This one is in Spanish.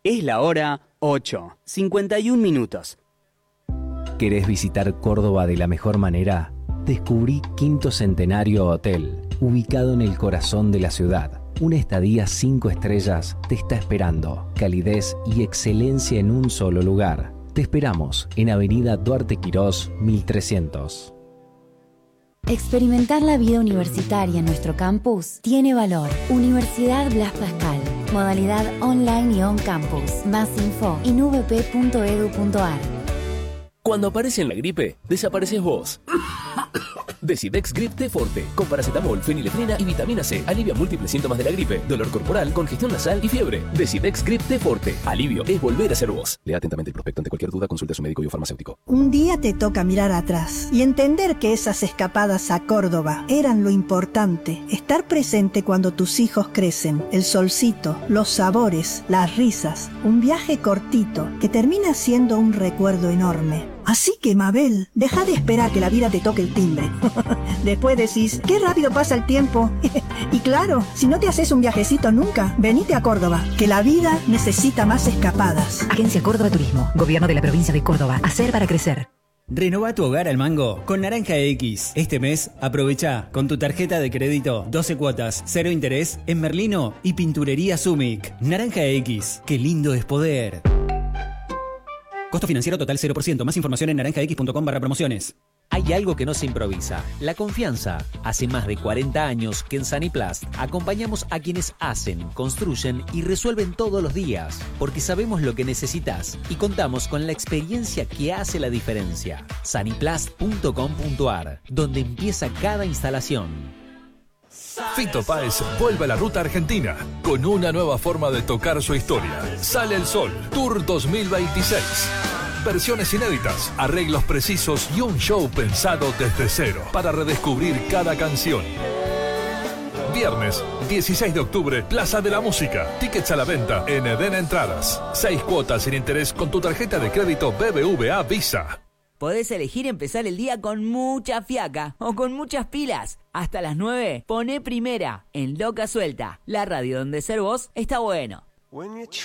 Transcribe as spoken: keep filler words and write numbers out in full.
Es la hora ocho, cincuenta y un minutos. ¿Querés visitar Córdoba de la mejor manera? Descubrí Quinto Centenario Hotel, ubicado en el corazón de la ciudad. Una estadía cinco estrellas te está esperando. Calidez y excelencia en un solo lugar. Te esperamos en Avenida Duarte Quirós, mil trescientos. Experimentar la vida universitaria en nuestro campus tiene valor. Universidad Blas Pascal. Modalidad online y on campus. Más info en u v p punto e d u punto a r. Cuando aparece en la gripe, desapareces vos. Decidex Grip T Forte, con paracetamol, fenilefrina y vitamina C. Alivia múltiples síntomas de la gripe, dolor corporal, congestión nasal y fiebre. Decidex Grip T Forte. Alivio es volver a ser vos. Lea atentamente el prospecto. Ante cualquier duda, consulte a su médico y o farmacéutico. Un día te toca mirar atrás y entender que esas escapadas a Córdoba eran lo importante. Estar presente cuando tus hijos crecen, el solcito, los sabores, las risas. Un viaje cortito que termina siendo un recuerdo enorme. Así que, Mabel, deja de esperar que la vida te toque el timbre. Después decís, qué rápido pasa el tiempo. Y claro, si no te haces un viajecito nunca, venite a Córdoba, que la vida necesita más escapadas. Agencia Córdoba Turismo, Gobierno de la Provincia de Córdoba. Hacer para crecer. Renova tu hogar al mango con Naranja X. Este mes, aprovecha con tu tarjeta de crédito doce cuotas, cero interés en Merlino y Pinturería Sumic. Naranja X, qué lindo es poder. Costo financiero total cero por ciento. Más información en naranja x punto com barra promociones. Hay algo que no se improvisa, la confianza. Hace más de cuarenta años que en Saniplast acompañamos a quienes hacen, construyen y resuelven todos los días, porque sabemos lo que necesitas y contamos con la experiencia que hace la diferencia. Saniplast punto com punto a r, donde empieza cada instalación. Fito Páez vuelve a la ruta argentina con una nueva forma de tocar su historia. Sale el Sol, Tour dos mil veintiséis. Versiones inéditas, arreglos precisos y un show pensado desde cero para redescubrir cada canción. Viernes, dieciséis de octubre, Plaza de la Música. Tickets a la venta en Eden Entradas. Seis cuotas sin interés con tu tarjeta de crédito B B V A Visa. Podés elegir empezar el día con mucha fiaca o con muchas pilas. Hasta las nueve, poné Primera en Loca Suelta, la radio donde ser vos está bueno.